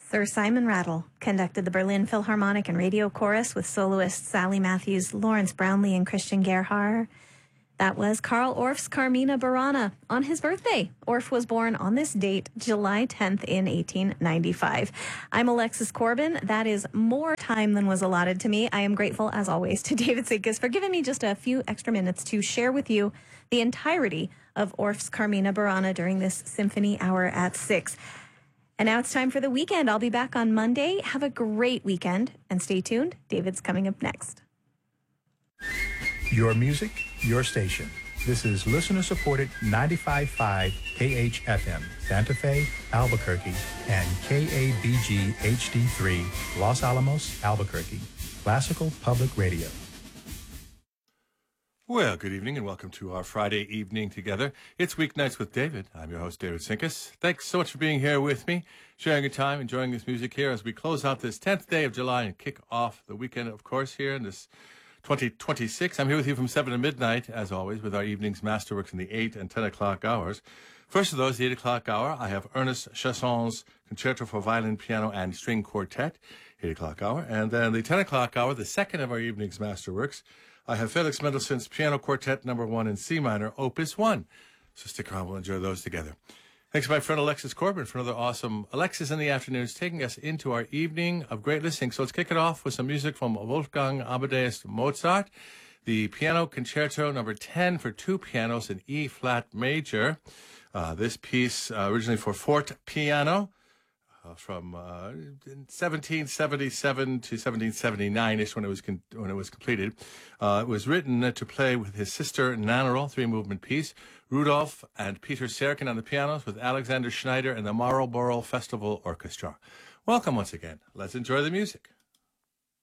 Sir Simon Rattle conducted the Berlin Philharmonic and Radio Chorus with soloists Sally Matthews, Lawrence Brownlee, and Christian Gerhard. That was Carl Orff's Carmina Burana on his birthday. Orff was born on this date, July 10th in 1895. I'm Alexis Corbin. That is more time than was allotted to me. I am grateful, as always, to David Sinkus for giving me just a few extra minutes to share with you the entirety of Orff's Carmina Burana during this symphony hour at 6. And now it's time for the weekend. I'll be back on Monday. Have a great weekend and stay tuned. David's coming up next. Your music, your station. This is listener-supported 95.5 KHFM, Santa Fe, Albuquerque, and KABG HD3, Los Alamos, Albuquerque. Classical Public Radio. Well, good evening and welcome to our Friday evening together. It's Weeknights with David. I'm your host, David Sinkus. Thanks so much for being here with me, sharing your time, enjoying this music here as we close out this 10th day of July and kick off the weekend, of course, here in this 2026. I'm here with you from 7 to midnight, as always, with our evening's masterworks in the 8 and 10 o'clock hours. First of those, the 8 o'clock hour, I have Ernest Chasson's Concerto for Violin, Piano, and String Quartet, 8 o'clock hour. And then the 10 o'clock hour, the second of our evening's masterworks, I have Felix Mendelssohn's Piano Quartet No. 1 in C minor, Opus 1. So stick around, we'll enjoy those together. Thanks to my friend Alexis Corbin for another awesome Alexis in the Afternoons, taking us into our evening of great listening. So let's kick it off with some music from Wolfgang Amadeus Mozart, the Piano Concerto No. 10 for two pianos in E-flat major. This piece originally for forte piano from 1777 to 1779-ish when it was completed. It was written to play with his sister Nannerl, three-movement piece. Rudolf and Peter Serkin on the pianos with Alexander Schneider and the Marlborough Festival Orchestra. Welcome once again. Let's enjoy the music.